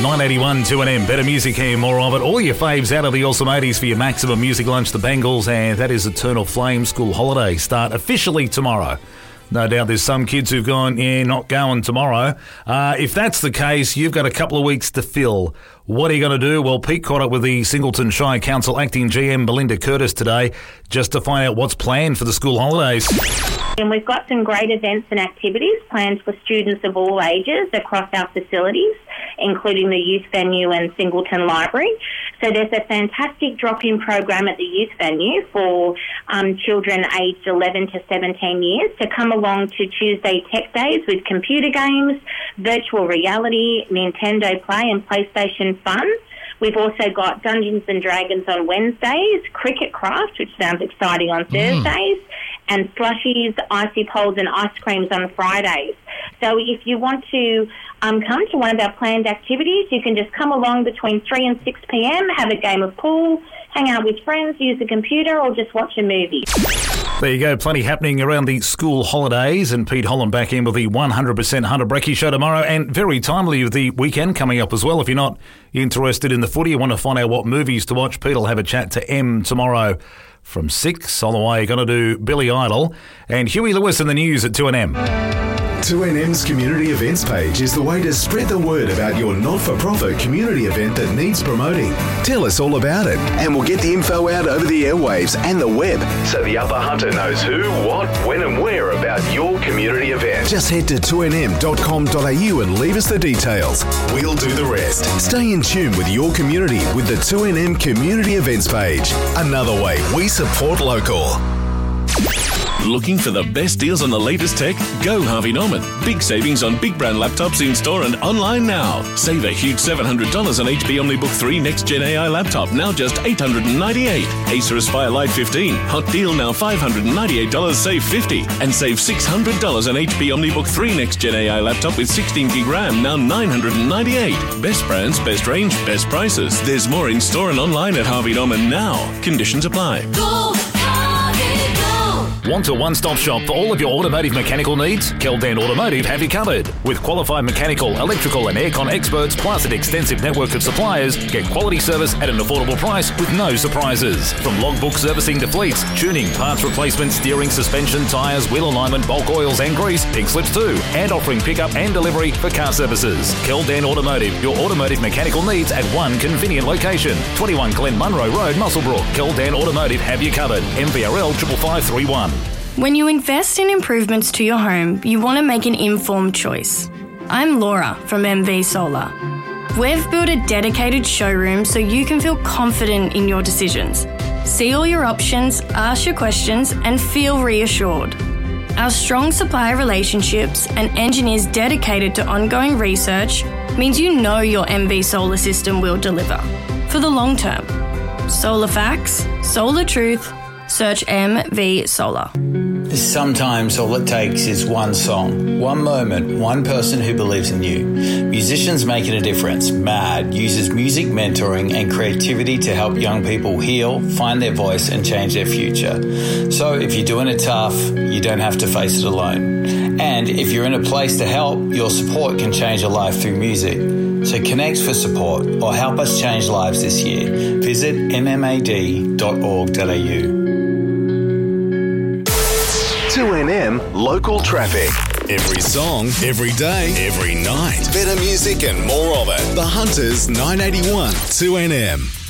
981 2NM. Better music here, more of it. All your faves out of the awesome 80s for your maximum music lunch, the Bengals, and that is Eternal Flame. School holidays start officially tomorrow. No doubt there's some kids who've gone, not going tomorrow. If that's the case, you've got a couple of weeks to fill. What are you going to do? Well, Pete caught up with the Singleton Shire Council Acting GM Belinda Curtis today just to find out what's planned for the school holidays. And we've got some great events and activities planned for students of all ages across our facilities, including the youth venue and Singleton Library. So there's a fantastic drop-in program at the youth venue for children aged 11 to 17 years to come along to Tuesday Tech Days with computer games, virtual reality, Nintendo Play and PlayStation Fun. We've also got Dungeons and Dragons on Wednesdays, Cricket Craft, which sounds exciting, on Thursdays, and slushies, icy poles and ice creams on Fridays. So if you want to come to one of our planned activities, you can just come along between 3 and 6 p.m, have a game of pool, hang out with friends, use the computer, or just watch a movie. There you go, plenty happening around the school holidays, and Pete Holland back in with the 100% Hunter Brecky show tomorrow, and very timely with the weekend coming up as well. If you're not interested in the footy, you want to find out what movies to watch, Pete will have a chat to M tomorrow from 6. On the way, you're going to do Billy Idol and Huey Lewis in the news at 2NM. 2NM's community events page is the way to spread the word about your not-for-profit community event that needs promoting. Tell us all about it, and we'll get the info out over the airwaves and the web, so the Upper Hunter knows who, what, when and where about your community event. Just head to 2nm.com.au and leave us the details. We'll do the rest. Stay in tune with your community with the 2NM community events page. Another way we support local. Looking for the best deals on the latest tech? Go Harvey Norman. Big savings on big brand laptops in store and online now. Save a huge $700 on HP OmniBook 3 Next Gen AI laptop, now just $898. Acer Aspire Lite 15. Hot deal now $598, save $50. And save $600 on HP OmniBook 3 Next Gen AI laptop with 16 gig RAM, now $998. Best brands, best range, best prices. There's more in store and online at Harvey Norman now. Conditions apply. Go! Want a one-stop shop for all of your automotive mechanical needs? Keldan Automotive have you covered. With qualified mechanical, electrical and aircon experts, plus an extensive network of suppliers, get quality service at an affordable price with no surprises. From logbook servicing to fleets, tuning, parts replacement, steering, suspension, tyres, wheel alignment, bulk oils and grease, pink slips too, and offering pickup and delivery for car services. Keldan Automotive, your automotive mechanical needs at one convenient location. 21 Glen Munro Road, Muswellbrook. Keldan Automotive have you covered. MVRL 55531. When you invest in improvements to your home, you want to make an informed choice. I'm Laura from MV Solar. We've built a dedicated showroom so you can feel confident in your decisions. See all your options, ask your questions, and feel reassured. Our strong supplier relationships and engineers dedicated to ongoing research means you know your MV Solar system will deliver for the long term. Solar facts, solar truth. Search MV Solar. Sometimes all it takes is one song, one moment, one person who believes in you. Musicians Making a Difference, MAD, uses music mentoring and creativity to help young people heal, find their voice and change their future. So if you're doing it tough, you don't have to face it alone. And if you're in a place to help, your support can change a life through music. So connect for support or help us change lives this year. Visit mmad.org.au. 2NM Local Traffic. Every song, every day, every night. Better music and more of it. The Hunters 981 2NM.